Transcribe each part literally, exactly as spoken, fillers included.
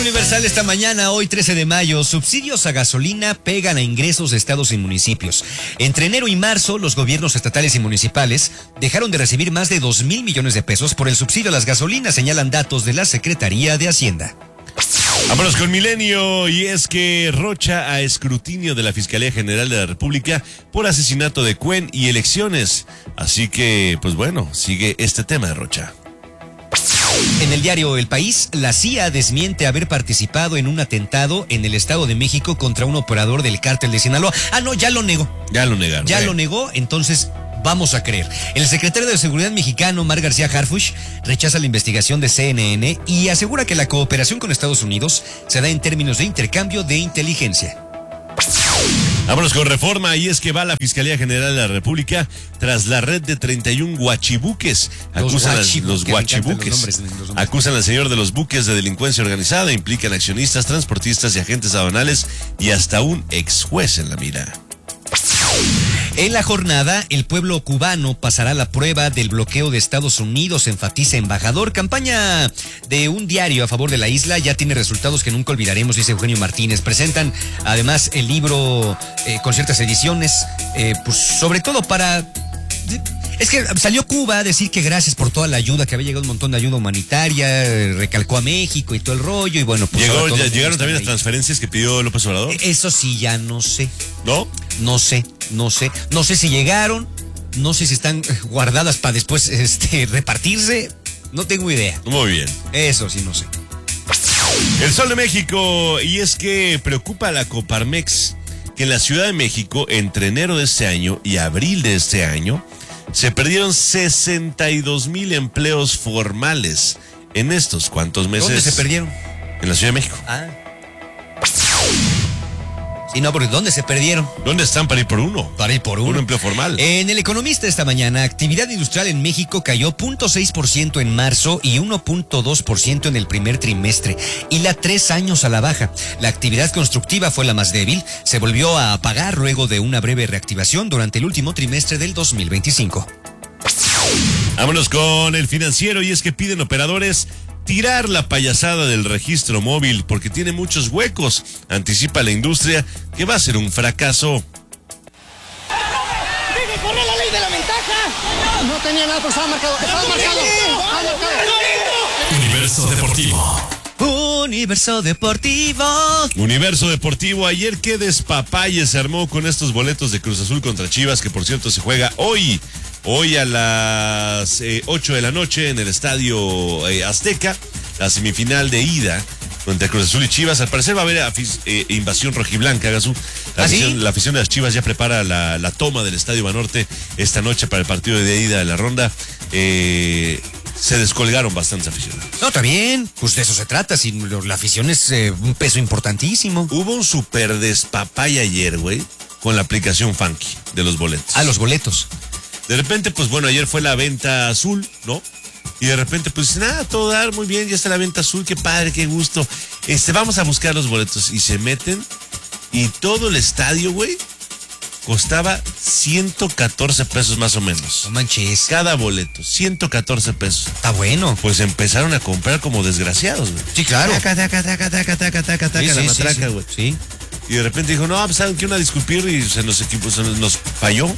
Universal esta mañana, hoy trece de mayo, subsidios a gasolina pegan a ingresos de estados y municipios. Entre enero y marzo, los gobiernos estatales y municipales dejaron de recibir más de dos mil millones de pesos por el subsidio a las gasolinas, señalan datos de la Secretaría de Hacienda. Vámonos con Milenio, y es que Rocha a escrutinio de la Fiscalía General de la República por asesinato de Cuen y elecciones. Así que, pues bueno, sigue este tema de Rocha. En el diario El País, la C I A desmiente haber participado en un atentado en el Estado de México contra un operador del cártel de Sinaloa. Ah, no, ya lo negó. Ya lo negaron. Ya eh. lo negó, entonces vamos a creer. El secretario de Seguridad mexicano, Mar García Harfuch, rechaza la investigación de C N N y asegura que la cooperación con Estados Unidos se da en términos de intercambio de inteligencia. Vámonos con Reforma, y es que va la Fiscalía General de la República tras la red de treinta y un guachibuques. Acusan los, los guachibuques. Los nombres, los nombres. Acusan al señor de los buques de delincuencia organizada, implican accionistas, transportistas y agentes aduanales y hasta un ex juez en la mira. En la jornada, el pueblo cubano pasará la prueba del bloqueo de Estados Unidos, enfatiza embajador. Campaña de un diario a favor de la isla ya tiene resultados que nunca olvidaremos, dice Eugenio Martínez. Presentan además el libro eh, con ciertas ediciones, eh, pues sobre todo para... Es que salió Cuba a decir que gracias por toda la ayuda, que había llegado un montón de ayuda humanitaria, recalcó a México y todo el rollo, y bueno, pues... Llegó, ya, ¿Llegaron también las transferencias que pidió López Obrador? Eso sí, ya no sé. ¿No? No sé, no sé. No sé si llegaron, no sé si están guardadas para después este, repartirse, no tengo idea. Muy bien. Eso sí, no sé. El Sol de México, y es que preocupa a la Coparmex que en la Ciudad de México, entre enero de este año y abril de este año, se perdieron sesenta y dos mil empleos formales en estos cuantos meses. ¿Dónde se perdieron? En la Ciudad de México. Ah. Sí, no, porque ¿dónde se perdieron? ¿Dónde están para ir por uno? Para ir por uno. Un empleo formal. En El Economista esta mañana, actividad industrial en México cayó cero punto seis por ciento en marzo y uno punto dos por ciento en el primer trimestre, y la tres años a la baja. La actividad constructiva fue la más débil, se volvió a apagar luego de una breve reactivación durante el último trimestre del dos mil veinticinco. Vámonos con El Financiero, y es que piden operadores tirar la payasada del registro móvil porque tiene muchos huecos. Anticipa la industria que va a ser un fracaso. ¡Debe correr la ley de la ventaja! No tenía nada, pero estaba marcado. Estaba marcado. Estaba marcado. Universo Deportivo. Universo Deportivo. Universo Deportivo, ayer qué despapalle se armó con estos boletos de Cruz Azul contra Chivas, que por cierto se juega hoy. Hoy a las eh, ocho de la noche en el Estadio eh, Azteca, la semifinal de ida entre Cruz Azul y Chivas. Al parecer va a haber afic- eh, invasión rojiblanca, Gasú. La, ¿Ah, afición, sí? la afición de las Chivas ya prepara la, la toma del Estadio Banorte esta noche para el partido de ida de la ronda. Eh, se descolgaron bastantes aficionados. No, está bien, pues de eso se trata, si la afición es eh, un peso importantísimo. Hubo un super despapay ayer, güey, con la aplicación Funky de los boletos. Ah, los boletos. De repente, pues bueno, ayer fue la venta azul, ¿no? Y de repente, pues nada, todo dar muy bien, ya está la venta azul, qué padre, qué gusto. Este, vamos a buscar los boletos. Y se meten, y todo el estadio, güey, costaba ciento catorce pesos más o menos. No manches. Cada boleto, ciento catorce pesos. Está bueno. Pues empezaron a comprar como desgraciados, güey. Sí, claro. Taca, taca, taca, taca, taca, taca, taca, Sí, la sí, sí, matraca, sí. güey. Sí. Y de repente dijo, no, pues saben que una disculpir, y se nos equipó, se nos, nos falló.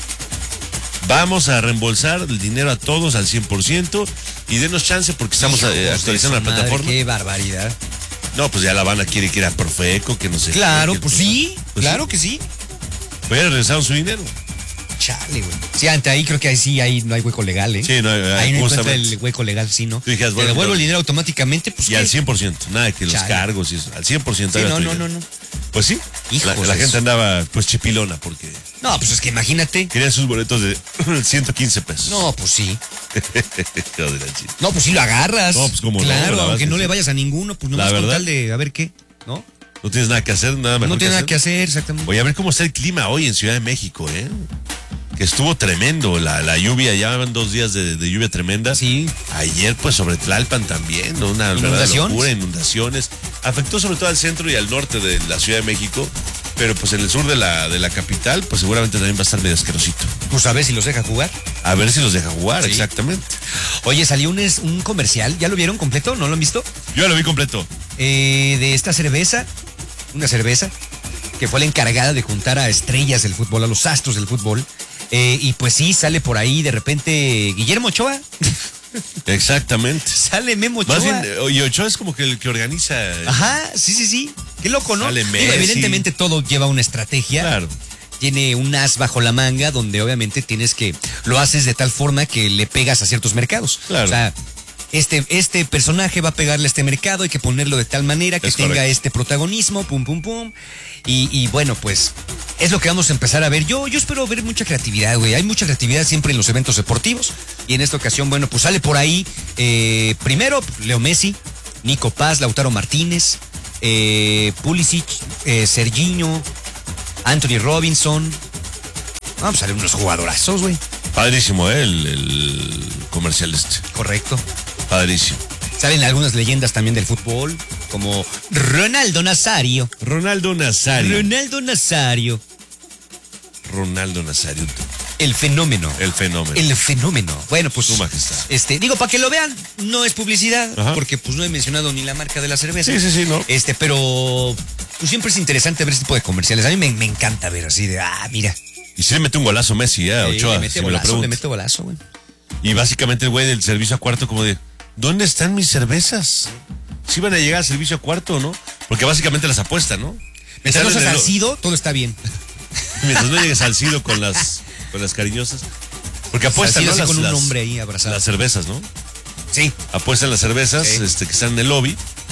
Vamos a reembolsar el dinero a todos al cien por ciento y denos chance porque estamos Hijos eh, actualizando de la su madre, plataforma. Qué barbaridad. No, pues ya la van a quiere que ir a Profeco, que no sé. Claro, qué, que, pues sí, pues claro sí. que sí. Pues ya regresaron su dinero. Chale, güey. Sí, ante ahí creo que ahí sí ahí no hay hueco legal, ¿eh? Sí, no hay- ahí no encuentra justamente. el hueco legal, sí, ¿no? Tú dijeras, Te bueno, devuelvo pero- el dinero automáticamente, pues Y ¿qué? al cien por ciento, nada de que los Chale. cargos y eso, al cien por ciento. Sí, era no, tu no, dinero. no, no. Pues sí, Hijos la, la de gente su- andaba pues chipilona porque No, pues es que imagínate. querían sus boletos de ciento quince pesos. No, pues sí. Hijo de la chica. No, pues sí lo agarras. No, pues como no, claro, la verdad aunque es que no sí. le vayas a ninguno, pues La nomás con verdad. tal de a ver qué, ¿no? No tienes nada que hacer, nada mejor No tiene que nada hacer. que hacer, exactamente. Oye, a ver cómo está el clima hoy en Ciudad de México, ¿eh? Que estuvo tremendo la, la lluvia, ya van dos días de, de lluvia tremenda. Sí. Ayer, pues, sobre Tlalpan también, ¿no? Una verdadera ¿Inundaciones? locura, inundaciones. Afectó sobre todo al centro y al norte de la Ciudad de México, pero pues en el sur de la, de la capital, pues seguramente también va a estar medio asquerosito. Pues a ver si los deja jugar. A ver si los deja jugar, Sí. exactamente. Oye, salió un, es- un comercial, ¿ya lo vieron completo? ¿No lo han visto? Yo ya lo vi completo. eh, de esta cerveza, una cerveza, que fue la encargada de juntar a estrellas del fútbol, a los astros del fútbol. Eh, y pues sí, sale por ahí de repente Guillermo Ochoa. Exactamente. Sale Memo Ochoa. Más bien, y Ochoa es como que el que organiza. Ajá, sí, sí, sí. Qué loco, ¿no? Sale Messi. Digo, evidentemente todo lleva una estrategia. Claro. Tiene un as bajo la manga donde obviamente tienes que, lo haces de tal forma que le pegas a ciertos mercados. Claro. O sea, este, este personaje va a pegarle a este mercado, hay que ponerlo de tal manera que Es tenga correcto. este protagonismo, pum, pum, pum. Y, y bueno, pues es lo que vamos a empezar a ver. Yo, yo espero ver mucha creatividad, güey. Hay mucha creatividad siempre en los eventos deportivos. Y en esta ocasión, bueno, pues sale por ahí, eh, primero, Leo Messi, Nico Paz, Lautaro Martínez, eh, Pulisic, eh, Serginho, Anthony Robinson. Vamos a salir unos jugadorazos, güey. Padrísimo, ¿eh? El, el comercial este. Correcto. Padrísimo. Salen algunas leyendas también del fútbol, como Ronaldo Nazario. Ronaldo Nazario. Ronaldo Nazario. Ronaldo Nazario. El fenómeno. El fenómeno. El fenómeno. Bueno, pues. Su majestad. Este, digo, para que lo vean, no es publicidad, Ajá. porque pues no he mencionado ni la marca de la cerveza. Sí, sí, sí, no. Este, pero pues siempre es interesante ver este tipo de comerciales. A mí me, me encanta ver así de, ah, mira. Y sí le mete un golazo Messi, ¿eh? Sí, Ochoa. le mete si me lo golazo, preguntas. le mete golazo, güey. Y básicamente el güey del servicio a cuarto como de, ¿dónde están mis cervezas? ¿Sí van a llegar al servicio a cuarto o no? Porque básicamente las apuestan, ¿no? Mientras no Salen seas en lo- Salcido, todo está bien. Mientras no llegues al Cido con las, con las cariñosas. Porque apuestan, Salcido ¿no? así Las, con un las- hombre ahí abrazado. las cervezas, ¿no? Sí. Apuestan las cervezas Sí. este, que están en el lobby.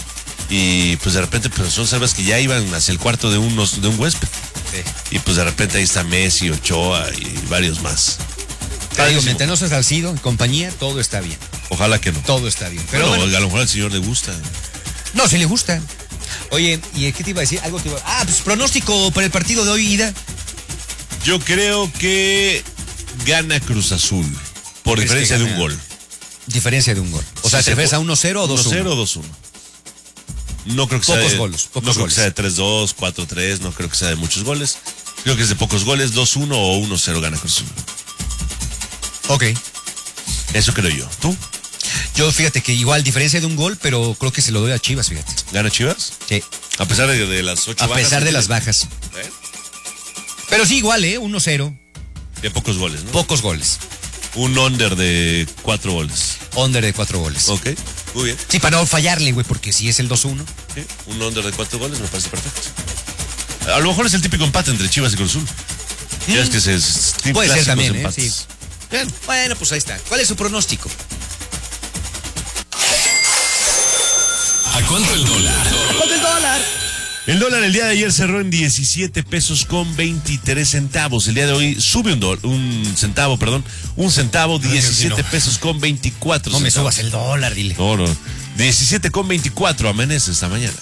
Y pues de repente pues, son cervezas que ya iban hacia el cuarto de, unos, de un huésped. Sí. Y pues de repente ahí está Messi, Ochoa y varios más. Te digo, Padrísimo. mientras no seas Salcido, en compañía, todo está bien. Ojalá que no. Todo está bien. Pero Pero bueno, oiga, a lo mejor al señor le gusta. no, si le gusta. Oye, ¿y qué te iba a decir? Algo te iba a... Ah, pues pronóstico para el partido de hoy, Ida. Yo creo que gana Cruz Azul. Por ¿Crees que diferencia de un gana? gol. Diferencia de un gol. O sea, Sí, ¿te se refieres fue- a uno cero o dos uno? uno cero o dos uno. No creo que sea Pocos de, goles, pocos no creo goles. que sea de tres dos, cuatro tres, no creo que sea de muchos goles. Creo que es de pocos goles, dos uno o uno cero gana Cruz Azul. Ok. Eso creo yo. ¿Tú? Yo fíjate que igual diferencia de un gol, pero creo que se lo doy a Chivas, fíjate. ¿Gana Chivas? Sí. A pesar de, de las ocho A bajas pesar que de tiene. las bajas. ¿Eh? Pero sí, igual, ¿eh? uno cero. De pocos goles, ¿no? Pocos goles. Un under de cuatro goles. Under de cuatro goles. Ok, muy bien. Sí, para no fallarle, güey, porque si es el dos uno. Sí, un under de cuatro goles me parece perfecto. A lo mejor es el típico empate entre Chivas y Cruz Azul. Ya es que se, es- es- Puede ser clásicos también, ¿eh? empates. Sí. Bien. Bueno, pues ahí está. ¿Cuál es su pronóstico? ¿A cuánto el dólar? ¿Cuánto el dólar? El dólar el día de ayer cerró en diecisiete pesos con veintitrés centavos. El día de hoy sube un dólar, un centavo, perdón, un centavo, diecisiete pesos con veinticuatro No me centavos. subas el dólar, dile. No, no. diecisiete con veinticuatro amanece esta mañana.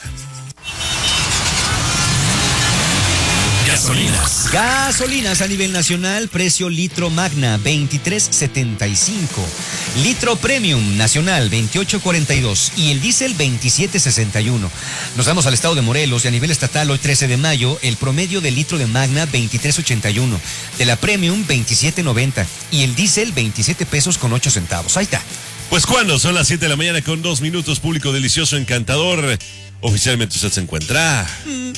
Gasolinas. Gasolinas a nivel nacional, precio litro magna veintitrés setenta y cinco, litro premium nacional veintiocho cuarenta y dos y el diésel veintisiete sesenta y uno. Nos vamos al estado de Morelos y a nivel estatal hoy trece de mayo, el promedio del litro de magna veintitrés ochenta y uno, de la premium veintisiete noventa y el diésel veintisiete pesos con ocho centavos. Ahí está. Pues cuando son las siete de la mañana con dos minutos, público delicioso, encantador. Oficialmente usted se encuentra